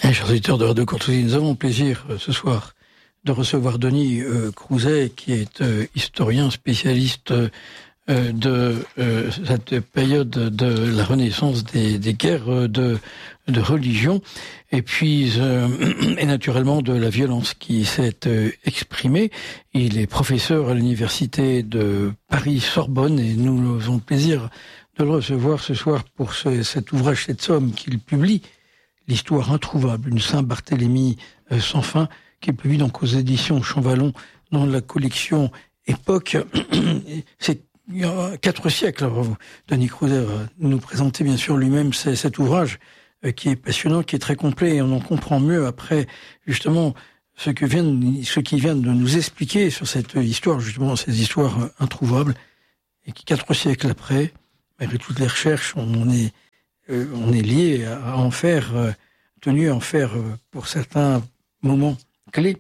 Chers auditeurs de Radio Courtoisie, nous avons le plaisir ce soir de recevoir Denis Crouzet, qui est historien spécialiste de cette période de la Renaissance des guerres de religion, et puis et naturellement de la violence qui s'est exprimée. Il est professeur à l'université de Paris-Sorbonne et nous avons le plaisir de le recevoir ce soir pour cet ouvrage, cette somme qu'il publie, l'histoire introuvable, une Saint-Barthélemy sans fin, qui est publié donc aux éditions Champvallon dans la collection Époque. C'est il y a 4 siècles. Alors, Denis Crouzet va nous présenter bien sûr lui-même cet ouvrage qui est passionnant, qui est très complet, et on en comprend mieux après justement ce qu'il vient de nous expliquer sur cette histoire, justement ces histoires introuvables, et qui 4 siècles après, malgré toutes les recherches, on est lié à en faire, tenu à en faire pour certains moments clés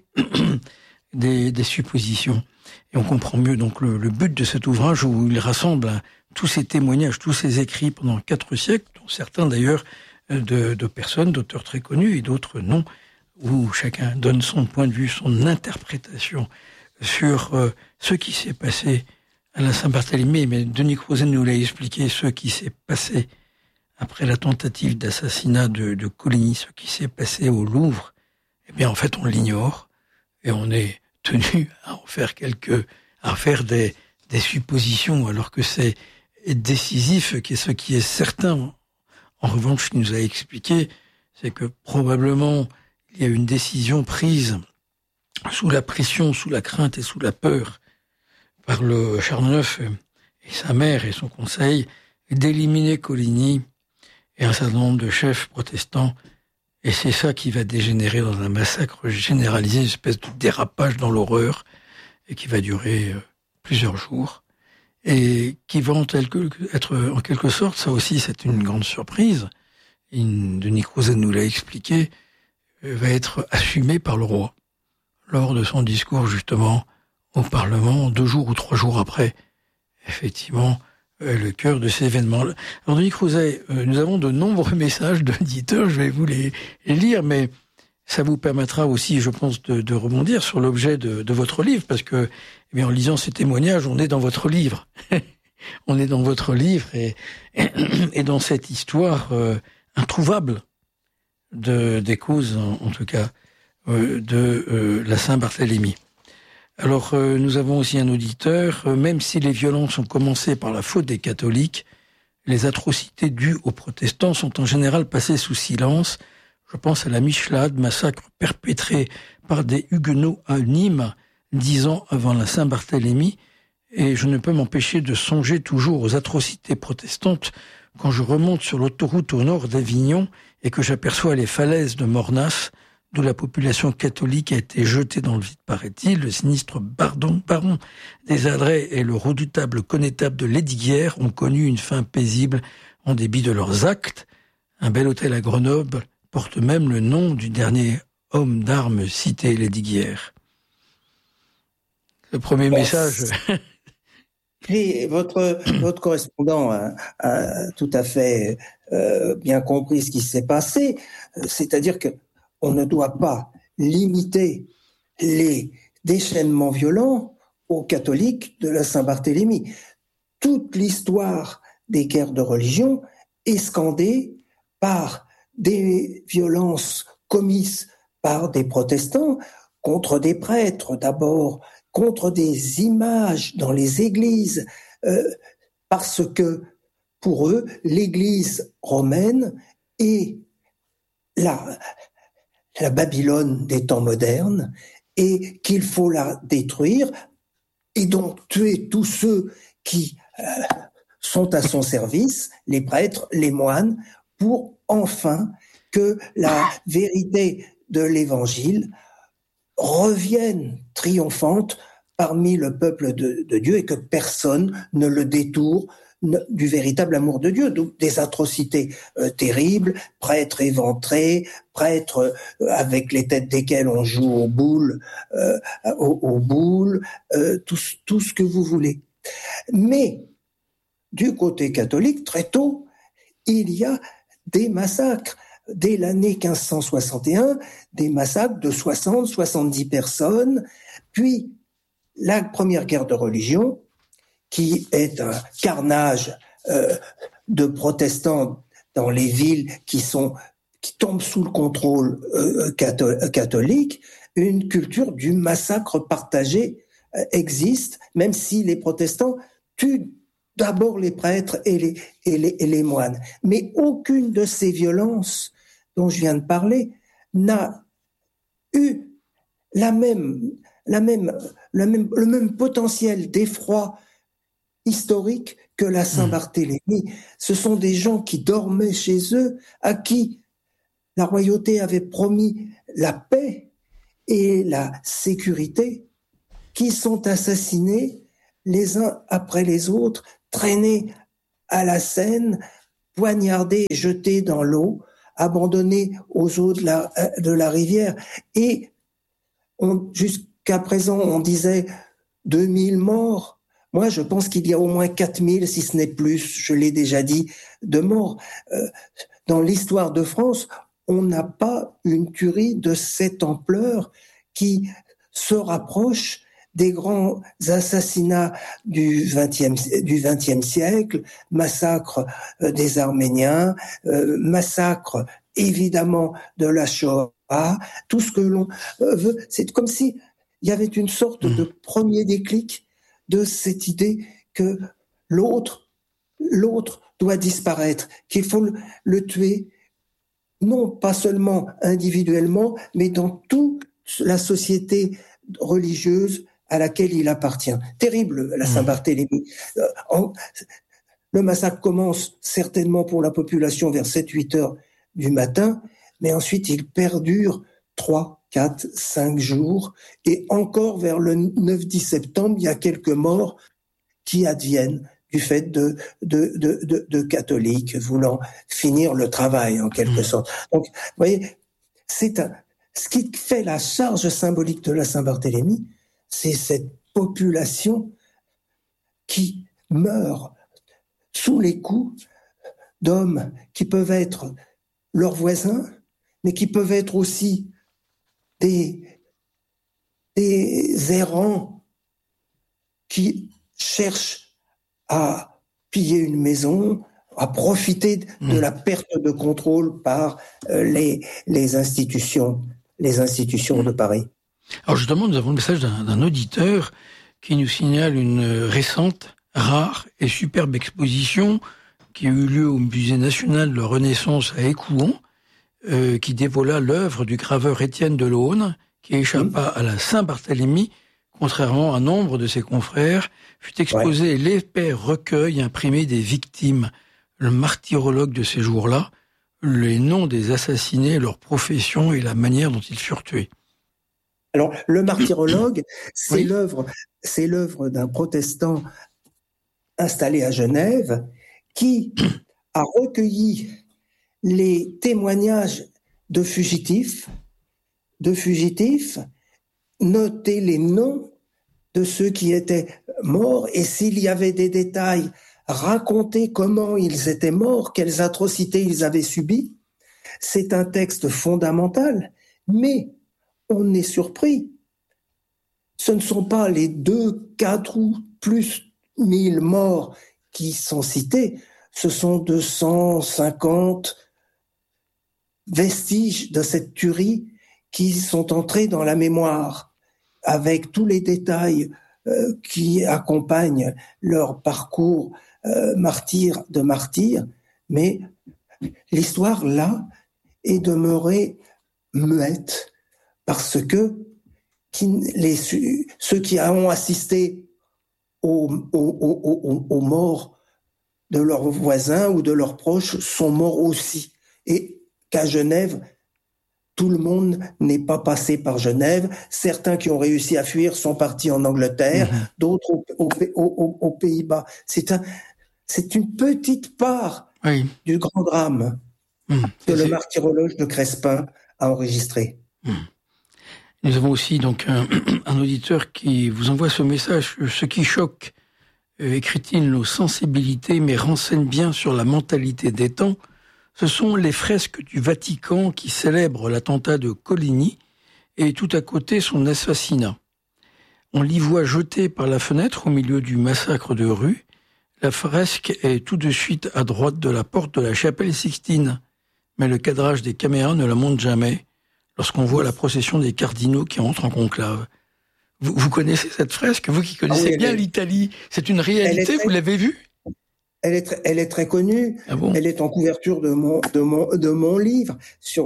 des suppositions. Et on comprend mieux donc le but de cet ouvrage, où il rassemble tous ces témoignages, tous ces écrits pendant 4 siècles, dont certains d'ailleurs de personnes, d'auteurs très connus et d'autres non, où chacun donne son point de vue, son interprétation sur ce qui s'est passé à la Saint-Barthélemy. Mais Denis Crouzet nous l'a expliqué, ce qui s'est passé après la tentative d'assassinat de Coligny, ce qui s'est passé au Louvre. Eh bien, en fait, on l'ignore, et on est tenu à faire des suppositions, alors que c'est décisif, ce qui est certain. En revanche, ce qu'il nous a expliqué, c'est que probablement il y a une décision prise sous la pression, sous la crainte et sous la peur par le Charles IX et sa mère et son conseil d'éliminer Coligny et un certain nombre de chefs protestants. Et c'est ça qui va dégénérer dans un massacre généralisé, une espèce de dérapage dans l'horreur, et qui va durer plusieurs jours, et qui va être en quelque sorte, ça aussi c'est une grande surprise, Denis Crouzet nous l'a expliqué, va être assumé par le roi, lors de son discours justement au Parlement, 2 jours ou 3 jours après, effectivement, le cœur de ces événements. Alors, Denis Crouzet, nous avons de nombreux messages d'auditeurs, je vais vous les lire, mais ça vous permettra aussi, je pense, de rebondir sur l'objet de votre livre, parce que, eh bien, en lisant ces témoignages, on est dans votre livre. On est dans votre livre et dans cette histoire introuvable des causes, en tout cas, de la Saint-Barthélemy. Alors, nous avons aussi un auditeur. Même si les violences ont commencé par la faute des catholiques, les atrocités dues aux protestants sont en général passées sous silence. Je pense à la Michelade, massacre perpétré par des huguenots à Nîmes 10 ans avant la Saint-Barthélemy, et je ne peux m'empêcher de songer toujours aux atrocités protestantes quand je remonte sur l'autoroute au nord d'Avignon et que j'aperçois les falaises de Mornas, d'où la population catholique a été jetée dans le vide, paraît-il. Le sinistre baron des Adrets et le redoutable connétable de Lesdiguières ont connu une fin paisible en dépit de leurs actes. Un bel hôtel à Grenoble porte même le nom du dernier homme d'armes cité Lesdiguières. Le premier message... Puis votre correspondant a tout à fait bien compris ce qui s'est passé, c'est-à-dire que on ne doit pas limiter les déchaînements violents aux catholiques de la Saint-Barthélemy. Toute l'histoire des guerres de religion est scandée par des violences commises par des protestants contre des prêtres d'abord, contre des images dans les églises, parce que pour eux, l'église romaine est la Babylone des temps modernes et qu'il faut la détruire et donc tuer tous ceux qui sont à son service, les prêtres, les moines, pour enfin que la vérité de l'Évangile revienne triomphante parmi le peuple de Dieu et que personne ne le détourne du véritable amour de Dieu. Donc des atrocités terribles, prêtres éventrés, prêtres avec les têtes desquels on joue aux boules, tout ce que vous voulez. Mais du côté catholique, très tôt, il y a des massacres. dès l'année 1561, des massacres de 60, 70 personnes, puis la première guerre de religion, qui est un carnage de protestants dans les villes qui tombent sous le contrôle catholique. Une culture du massacre partagé existe, même si les protestants tuent d'abord les prêtres et les moines. Mais aucune de ces violences dont je viens de parler n'a eu le même potentiel d'effroi historique que la Saint-Barthélemy. Ce sont des gens qui dormaient chez eux, à qui la royauté avait promis la paix et la sécurité, qui sont assassinés les uns après les autres, traînés à la Seine, poignardés, jetés dans l'eau, abandonnés aux eaux de la rivière. Et jusqu'à présent, on disait 2000 morts. Moi, je pense qu'il y a au moins 4000, si ce n'est plus, je l'ai déjà dit, de morts. Dans l'histoire de France, on n'a pas une tuerie de cette ampleur qui se rapproche des grands assassinats du XXe siècle, massacre des Arméniens, massacre évidemment de la Shoah, tout ce que l'on veut. C'est comme si il y avait une sorte de premier déclic de cette idée que l'autre doit disparaître, qu'il faut le tuer, non pas seulement individuellement, mais dans toute la société religieuse à laquelle il appartient. Terrible, la Saint-Barthélemy. Le massacre commence certainement pour la population vers 7-8 heures du matin, mais ensuite il perdure 3, 4, 5 jours, et encore vers le 9-10 septembre, il y a quelques morts qui adviennent du fait de catholiques voulant finir le travail, en quelque sorte. Donc, vous voyez, ce qui fait la charge symbolique de la Saint-Barthélemy, c'est cette population qui meurt sous les coups d'hommes qui peuvent être leurs voisins, mais qui peuvent être aussi des errants qui cherchent à piller une maison, à profiter de la perte de contrôle par les institutions de Paris. Alors justement, nous avons le message d'un auditeur qui nous signale une récente, rare et superbe exposition qui a eu lieu au Musée national de Renaissance à Écouen, qui dévoila l'œuvre du graveur Étienne de Laune, qui échappa à la Saint-Barthélemy, contrairement à nombre de ses confrères, fut exposé l'épais recueil imprimé des victimes, le martyrologue de ces jours-là, les noms des assassinés, leur profession et la manière dont ils furent tués. Alors, le martyrologue, c'est l'œuvre d'un protestant installé à Genève qui a recueilli les témoignages de fugitifs, noté les noms de ceux qui étaient morts, et s'il y avait des détails, raconter comment ils étaient morts, quelles atrocités ils avaient subies. C'est un texte fondamental, mais on est surpris. Ce ne sont pas les 2, 4 ou plus 1000 morts qui sont cités, ce sont 250 vestiges de cette tuerie qui sont entrés dans la mémoire, avec tous les détails qui accompagnent leur parcours martyr, mais l'histoire, là, est demeurée muette, parce que ceux qui ont assisté aux morts de leurs voisins ou de leurs proches sont morts aussi. Et qu'à Genève, tout le monde n'est pas passé par Genève. Certains qui ont réussi à fuir sont partis en Angleterre, d'autres aux Pays-Bas. C'est une petite part du grand drame que le martyrologe de Crespin a enregistré. Nous avons aussi donc un auditeur qui vous envoie ce message. Ce qui choque, écrit-il, nos sensibilités, mais renseigne bien sur la mentalité des temps, Ce sont les fresques du Vatican qui célèbrent l'attentat de Coligny et tout à côté son assassinat. On l'y voit jetée par la fenêtre au milieu du massacre de Rue. La fresque est tout de suite à droite de la porte de la chapelle Sixtine, mais le cadrage des caméras ne la montre jamais lorsqu'on voit la procession des cardinaux qui entrent en conclave. Vous connaissez cette fresque, vous qui connaissez bien l'Italie, c'est une réalité, vous l'avez vue? Elle est très connue. Ah bon? Elle est en couverture de mon livre sur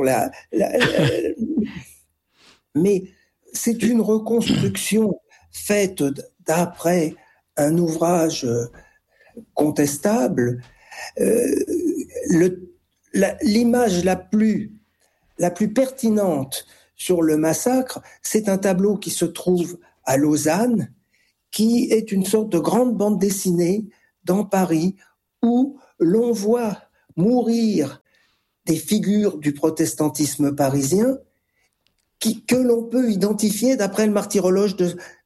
mais c'est une reconstruction faite d'après un ouvrage contestable. L'image la plus pertinente sur le massacre, c'est un tableau qui se trouve à Lausanne, qui est une sorte de grande bande dessinée dans Paris, où l'on voit mourir des figures du protestantisme parisien que l'on peut identifier d'après le martyrologe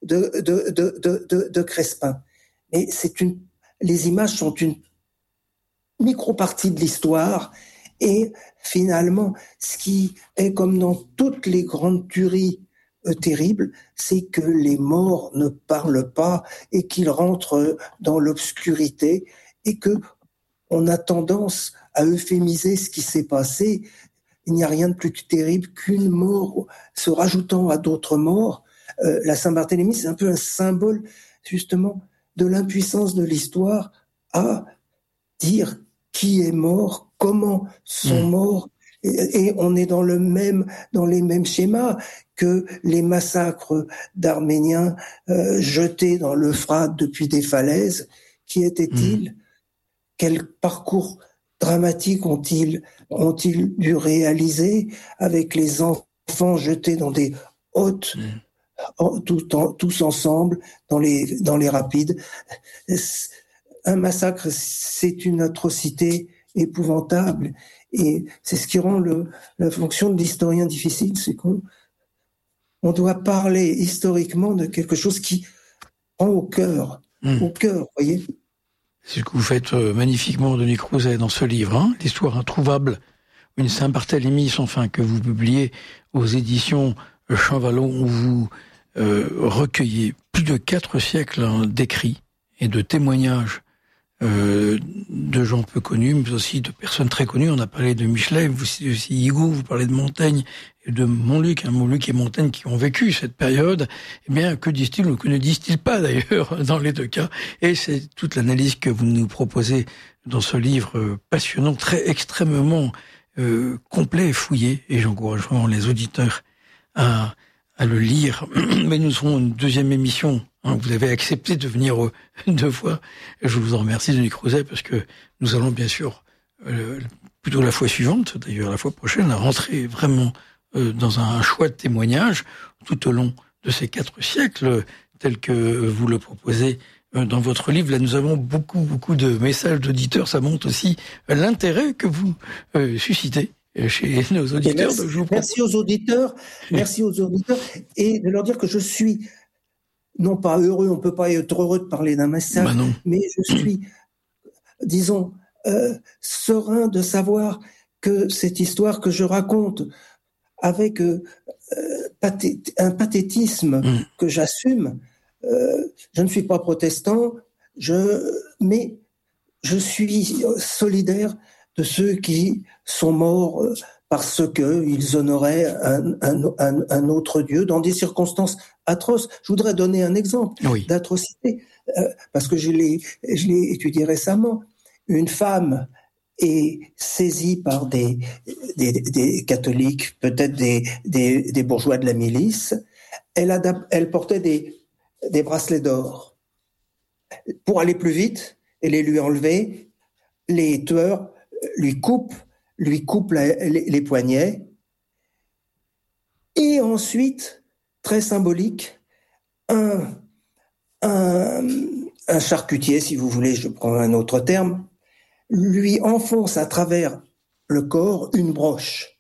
de Crespin. Mais les images sont une micro-partie de l'histoire, et finalement, ce qui est comme dans toutes les grandes tueries terribles, c'est que les morts ne parlent pas et qu'ils rentrent dans l'obscurité et que on a tendance à euphémiser ce qui s'est passé. Il n'y a rien de plus terrible qu'une mort se rajoutant à d'autres morts. La Saint-Barthélemy, c'est un peu un symbole justement de l'impuissance de l'histoire à dire qui est mort, comment sont morts, et on est dans les mêmes schémas que les massacres d'Arméniens jetés dans l'Euphrate depuis des falaises. Qui étaient-ils? Quel parcours dramatique ont-ils dû réaliser avec les enfants jetés dans des hottes, tous ensemble, dans les rapides? Un massacre, c'est une atrocité épouvantable, et c'est ce qui rend la fonction de l'historien difficile, c'est qu'on doit parler historiquement de quelque chose qui rend au cœur, voyez. C'est ce que vous faites magnifiquement, Denis Crouzet, dans ce livre, hein, l'histoire introuvable, une Saint-Barthélemy sans fin, que vous publiez aux éditions Champvallon, où vous recueillez plus de 4 siècles d'écrits et de témoignages de gens peu connus, mais aussi de personnes très connues. On a parlé de Michelet, vous citez aussi Higo, vous parlez de Montaigne et de Montluc, Montluc et Montaigne qui ont vécu cette période. Eh bien, que disent-ils ou que ne disent-ils pas d'ailleurs dans les deux cas? Et c'est toute l'analyse que vous nous proposez dans ce livre passionnant, très extrêmement complet et fouillé. Et j'encourage vraiment les auditeurs à le lire. Mais nous serons une deuxième émission. Vous avez accepté de venir 2 fois. Je vous en remercie, Denis Crouzet, parce que nous allons bien sûr, plutôt la fois suivante, d'ailleurs la fois prochaine, rentrer vraiment dans un choix de témoignages tout au long de ces 4 siècles, tels que vous le proposez dans votre livre. Là, nous avons beaucoup de messages d'auditeurs. Ça montre aussi l'intérêt que vous suscitez chez nos auditeurs. Merci aux auditeurs, et de leur dire que je suis non pas heureux, on ne peut pas être heureux de parler d'un massacre, mais je suis, disons, serein de savoir que cette histoire que je raconte avec un pathétisme que j'assume, je ne suis pas protestant, mais je suis solidaire de ceux qui sont morts parce qu'ils honoraient un autre Dieu dans des circonstances atroces. Je voudrais donner un exemple d'atrocité, parce que je l'ai étudié récemment. Une femme est saisie par des catholiques, peut-être des bourgeois de la milice. Elle portait des bracelets d'or. Pour aller plus vite et les lui enlever, les tueurs lui coupent les poignets, et ensuite, très symbolique, un charcutier, si vous voulez, je prends un autre terme, lui enfonce à travers le corps une broche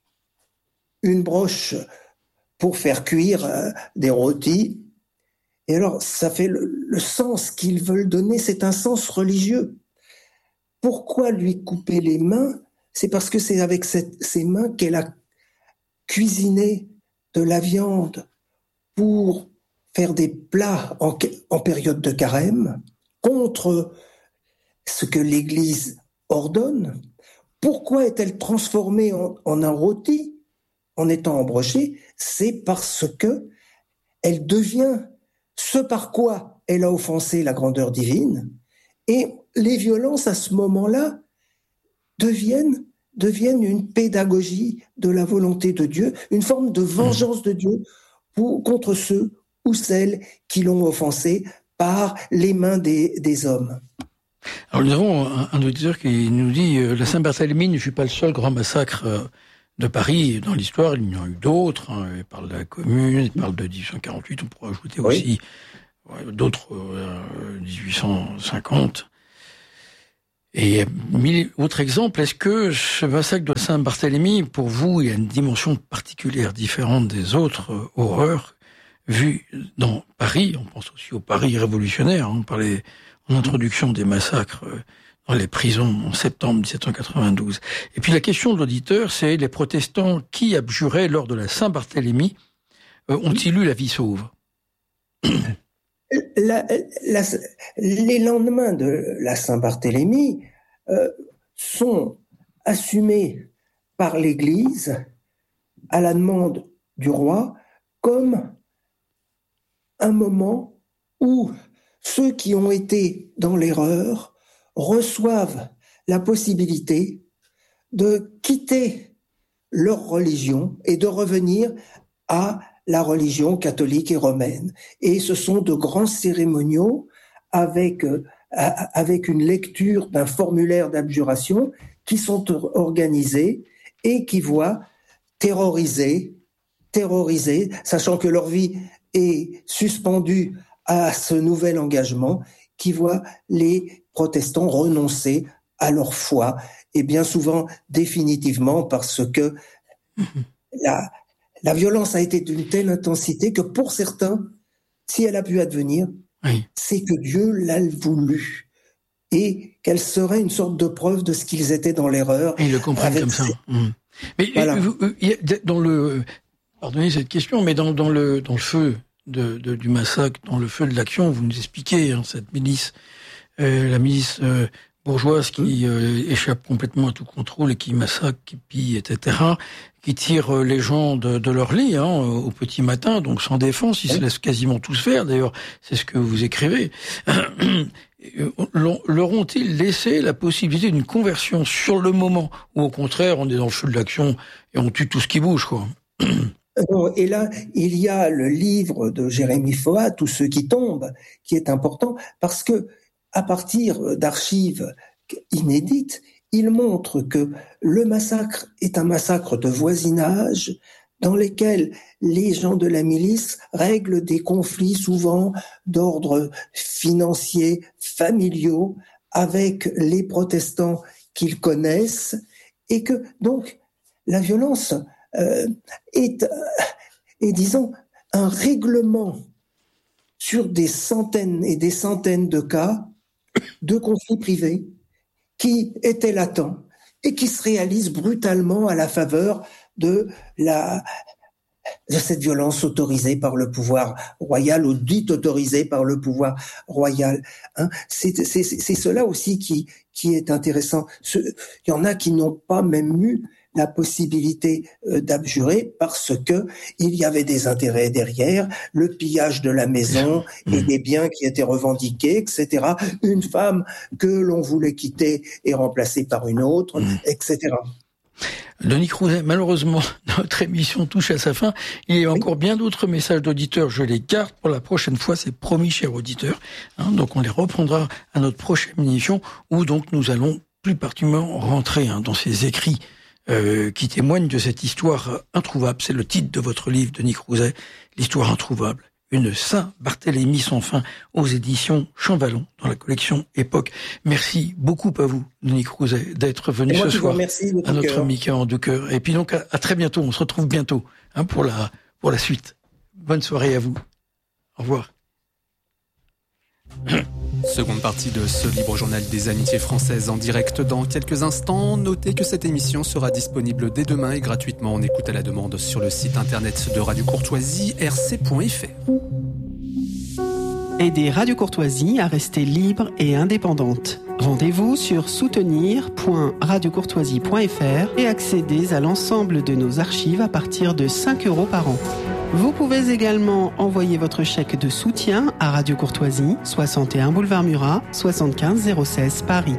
pour faire cuire des rôtis. Et alors, ça fait le sens qu'ils veulent donner, c'est un sens religieux. Pourquoi lui couper les mains c'est parce que c'est avec ses mains qu'elle a cuisiné de la viande pour faire des plats en période de carême, contre ce que l'Église ordonne. Pourquoi est-elle transformée en un rôti en étant embrochée? C'est parce que elle devient ce par quoi elle a offensé la grandeur divine, et les violences à ce moment-là deviennent une pédagogie de la volonté de Dieu, une forme de vengeance de Dieu contre ceux ou celles qui l'ont offensé par les mains des hommes. Alors nous avons un auditeur qui nous dit la Saint-Barthélemy ne fut pas le seul grand massacre de Paris dans l'histoire, il y en a eu d'autres, hein. Il parle de la Commune, il parle de 1848, on pourrait ajouter aussi d'autres 1850. Et autre exemple, est-ce que ce massacre de Saint-Barthélemy, pour vous, il y a une dimension particulière, différente des autres horreurs vues dans Paris? On pense aussi au Paris révolutionnaire, on parlait en introduction des massacres dans les prisons en septembre 1792. Et puis la question de l'auditeur, c'est les protestants qui abjuraient lors de la Saint-Barthélemy ont-ils eu la vie sauve? Les lendemains de la Saint-Barthélemy sont assumés par l'Église à la demande du roi comme un moment où ceux qui ont été dans l'erreur reçoivent la possibilité de quitter leur religion et de revenir à la religion catholique et romaine. Et ce sont de grands cérémoniaux avec une lecture d'un formulaire d'abjuration qui sont organisés et qui voient terroriser, sachant que leur vie est suspendue à ce nouvel engagement, qui voit les protestants renoncer à leur foi, et bien souvent définitivement, parce que la violence a été d'une telle intensité que pour certains, si elle a pu advenir, c'est que Dieu l'a voulu et qu'elle serait une sorte de preuve de ce qu'ils étaient dans l'erreur. Et ils le comprennent comme ça. Mais voilà. Dans le, pardonnez cette question, mais dans le feu du massacre, dans le feu de l'action, vous nous expliquez cette milice, la milice bourgeoise qui échappe complètement à tout contrôle et qui massacre, qui pille, etc., qui tire les gens de leur lit au petit matin, donc sans défense, ils se laissent quasiment tous faire. D'ailleurs, c'est ce que vous écrivez. Leur ont-ils laissé la possibilité d'une conversion sur le moment, ou au contraire, on est dans le feu de l'action et on tue tout ce qui bouge, quoi? Et là, il y a le livre de Jérémie Foat, Tous ceux qui tombent, qui est important parce que, à partir d'archives inédites, il montre que le massacre est un massacre de voisinage dans lesquels les gens de la milice règlent des conflits souvent d'ordre financier, familiaux, avec les protestants qu'ils connaissent, et que donc la violence est, disons, un règlement sur des centaines et des centaines de cas de conflits privés qui étaient latents et qui se réalisent brutalement à la faveur de cette violence autorisée par le pouvoir royal ou dite autorisée par le pouvoir royal. C'est cela aussi qui est intéressant. Il y en a qui n'ont pas même eu la possibilité d'abjurer parce que il y avait des intérêts derrière, le pillage de la maison et des biens qui étaient revendiqués, etc. Une femme que l'on voulait quitter et remplacer par une autre, etc. Denis Crouzet, malheureusement, notre émission touche à sa fin. Il y a encore bien d'autres messages d'auditeurs. Je les garde pour la prochaine fois, c'est promis, chers auditeurs. Donc on les reprendra à notre prochaine émission où donc nous allons plus particulièrement rentrer dans ces écrits qui témoignent de cette histoire introuvable. C'est le titre de votre livre, Denis Crouzet, l'histoire introuvable. Une Saint-Barthélemy sans fin aux éditions Champvallon dans la collection Époque. Merci beaucoup à vous, Denis Crouzet, d'être venu ce soir à notre Mickey en deux cœurs. Et puis donc à très bientôt. On se retrouve bientôt pour la suite. Bonne soirée à vous. Au revoir. Seconde partie de ce libre journal des amitiés françaises en direct dans quelques instants. Notez que cette émission sera disponible dès demain et gratuitement en écoute à la demande sur le site internet de Radio Courtoisie, rc.fr. Aidez Radio Courtoisie à rester libre et indépendante. Rendez-vous sur soutenir.radiocourtoisie.fr et accédez à l'ensemble de nos archives à partir de 5 € par an. Vous pouvez également envoyer votre chèque de soutien à Radio Courtoisie, 61 boulevard Murat, 75 016 Paris.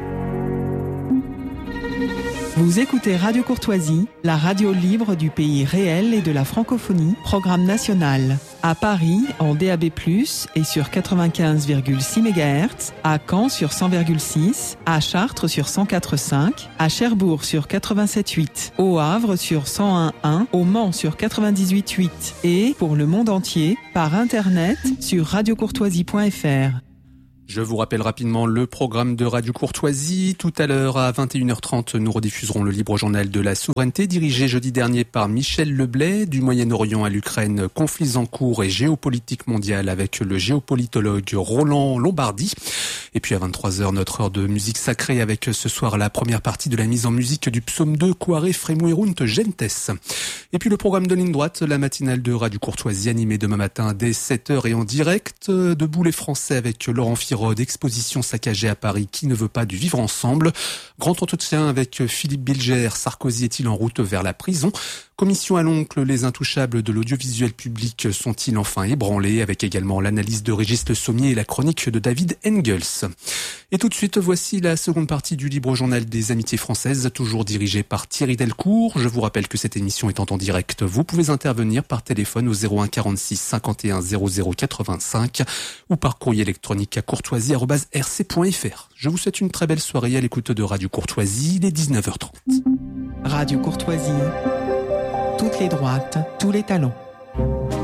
Vous écoutez Radio Courtoisie, la radio libre du pays réel et de la francophonie, programme national. À Paris, en DAB+, et sur 95,6 MHz, à Caen sur 100,6, à Chartres sur 104,5, à Cherbourg sur 87,8, au Havre sur 101,1, au Mans sur 98,8 et, pour le monde entier, par Internet sur radiocourtoisie.fr. Je vous rappelle rapidement le programme de Radio Courtoisie. Tout à l'heure, à 21h30, nous rediffuserons le libre journal de la souveraineté, dirigé jeudi dernier par Michel Leblay, du Moyen-Orient à l'Ukraine, conflits en cours et géopolitique mondiale avec le géopolitologue Roland Lombardi. Et puis à 23h, notre heure de musique sacrée avec ce soir la première partie de la mise en musique du psaume 2, Quare Fremuerunt Gentes. Et puis le programme de ligne droite, la matinale de Radio Courtoisie, animée demain matin dès 7h et en direct. Debout les Français avec Laurent Firode, exposition saccagée à Paris, qui ne veut pas du vivre ensemble. Grand entretien avec Philippe Bilger, Sarkozy est-il en route vers la prison? Commission à l'oncle, les intouchables de l'audiovisuel public sont-ils enfin ébranlés? Avec également l'analyse de Régis Le Sommier et la chronique de David Engels. Et tout de suite, voici la seconde partie du libre journal des amitiés françaises, toujours dirigé par Thierry Delcourt. Je vous rappelle que cette émission étant en direct, vous pouvez intervenir par téléphone au 01 46 51 00 85 ou par courrier électronique à courtoisie@rc.fr. Je vous souhaite une très belle soirée à l'écoute de Radio Courtoisie, il est 19h30. Radio Courtoisie, toutes les droites, tous les talents.